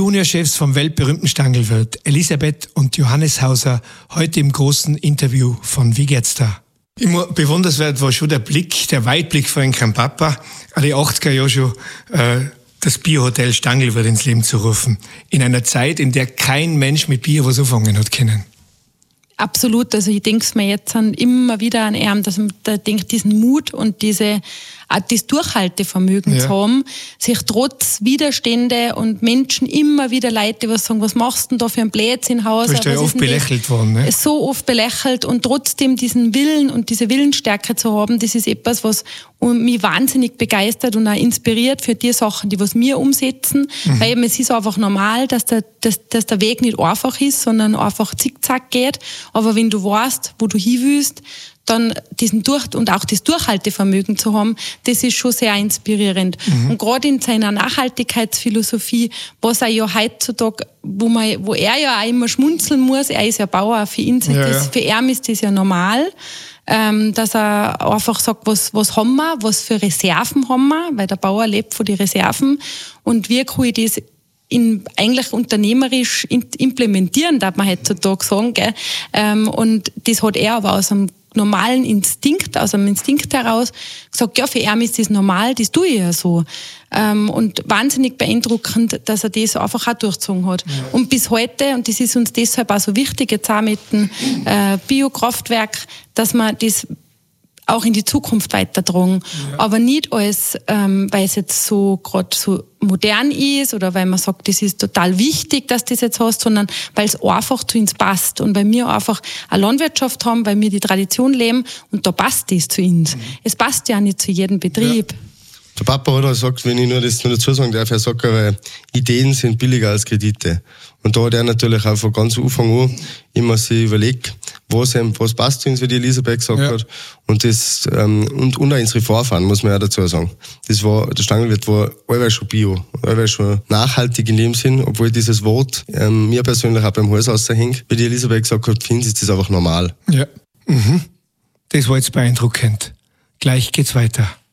Juniorchefs vom weltberühmten Stangelwirt, Elisabeth und Johannes Hauser, heute im großen Interview von Wie geht's da? Immer bewundernswert war schon der Weitblick von einem Papa, an die 80er Jahre schon das Biohotel Stangelwirt ins Leben zu rufen. In einer Zeit, in der kein Mensch mit Bier was anfangen hat können. Absolut, also ich denke es mir jetzt immer wieder an ihn, dass man da denkt, diesen Mut und das Durchhaltevermögen zu haben, sich trotz Widerstände und Menschen immer wieder Leute, die was sagen, was machst du denn da für ein Blödsinn Haus? Du bist ja oft belächelt worden, ne? So oft belächelt und trotzdem diesen Willen und diese Willensstärke zu haben, das ist etwas, was mich wahnsinnig begeistert und auch inspiriert für die Sachen, die was wir umsetzen, weil eben es ist einfach normal, dass der Weg nicht einfach ist, sondern einfach zickzack geht, aber wenn du weißt, wo du hin willst, dann und auch das Durchhaltevermögen zu haben, das ist schon sehr inspirierend. Und gerade in seiner Nachhaltigkeitsphilosophie, was er ja heutzutage, wo er ja auch immer schmunzeln muss, er ist ja Bauer, für ihn für ihn ist das ja normal, dass er einfach sagt, was haben wir, was für Reserven haben wir, weil der Bauer lebt von den Reserven und wie kann ich das eigentlich unternehmerisch implementieren, darf man heutzutage sagen, gell? Und das hat er aber aus einem normalen Instinkt, aus einem Instinkt heraus gesagt, ja, für ihn ist das normal, das tue ich ja so. Und wahnsinnig beeindruckend, dass er das einfach auch durchgezogen hat. Ja. Und bis heute, und das ist uns deshalb auch so wichtig, jetzt auch mit dem Biokraftwerk, dass man das auch in die Zukunft weitertragen. Ja. Aber nicht als, weil es jetzt so gerade so modern ist oder weil man sagt, das ist total wichtig, dass du das jetzt hast, sondern weil es einfach zu uns passt und weil wir einfach eine Landwirtschaft haben, weil wir die Tradition leben und da passt das zu uns. Es passt ja nicht zu jedem Betrieb. Ja. Der Papa hat auch gesagt, wenn ich nur dazu sagen darf, er sagt, weil Ideen sind billiger als Kredite. Und da hat er natürlich auch von ganz Anfang an immer sich überlegt, was passt zu uns, wie die Elisabeth gesagt hat. Und das, und auch unsere Vorfahren, muss man ja dazu sagen. Der Stangelwirt war allweil schon bio, allweil schon nachhaltig in dem Sinn, obwohl dieses Wort, mir persönlich auch beim Hals raushängt. Wie die Elisabeth gesagt hat, für uns ist das einfach normal. Ja. Das war jetzt beeindruckend. Gleich geht's weiter.